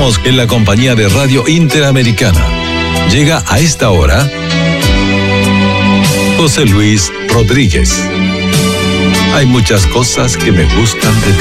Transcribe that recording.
regresamos en la compañía de Radio Interamericana. Llega a esta hora José Luis Rodríguez. Hay muchas cosas que me gustan de ti.